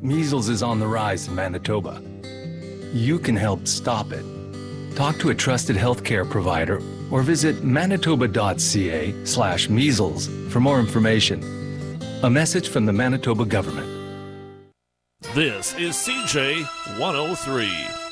Measles is on the rise in Manitoba. You can help stop it. Talk to a trusted healthcare provider or visit manitoba.ca/measles for more information. A message from the Manitoba government. This is CJ 103.